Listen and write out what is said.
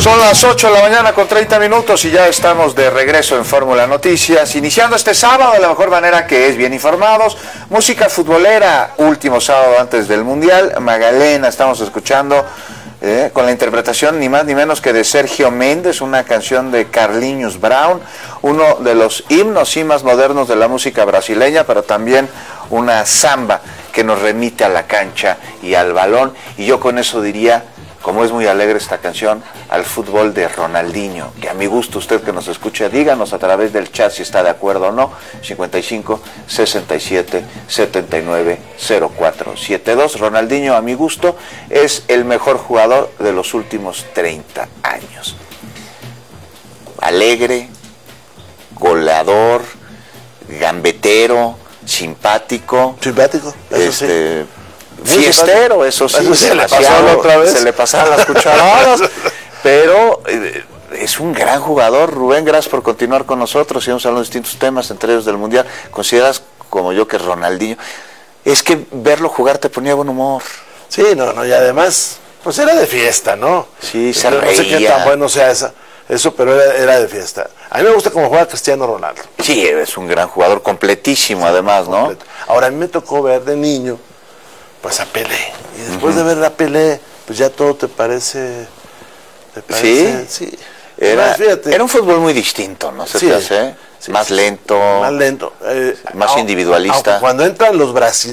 Son las 8 de la mañana con 30 minutos y ya estamos de regreso en Fórmula Noticias, iniciando este sábado de la mejor manera que es, bien informados. Música futbolera, último sábado antes del Mundial. Magalena estamos escuchando con la interpretación ni más ni menos que de Sergio Méndez, una canción de Carlinhos Brown, uno de los himnos y más modernos de la música brasileña, pero también una samba que nos remite a la cancha y al balón. Y yo con eso diría, como es muy alegre esta canción, al fútbol de Ronaldinho, que a mi gusto, usted que nos escucha, díganos a través del chat si está de acuerdo o no. 55 67 79 04 72. Ronaldinho, a mi gusto, es el mejor jugador de los últimos 30 años. Alegre, goleador, gambetero, simpático, eso sí. Fiestero, eso sí, se le pasó la otra vez. Se le pasaron las cucharadas, pero es un gran jugador. Rubén, gracias por continuar con nosotros. Íbamos hablando de distintos temas, entre ellos del Mundial. ¿Consideras, como yo, que Ronaldinho, es que verlo jugar te ponía buen humor? Sí, no, y además, pues era de fiesta, ¿no? Sí, se reía. No sé qué tan bueno sea eso, pero era de fiesta. A mí me gusta cómo juega Cristiano Ronaldo. Sí, es un gran jugador, completísimo además, ¿no? Completo. Ahora, a mí me tocó ver de niño pues a Pelé, y después de ver a Pelé, pues ya todo te parece sí. Era un fútbol muy distinto, ¿no? ¿Se te hace? Sí, más lento, más más individualista. Cuando entran los brasileños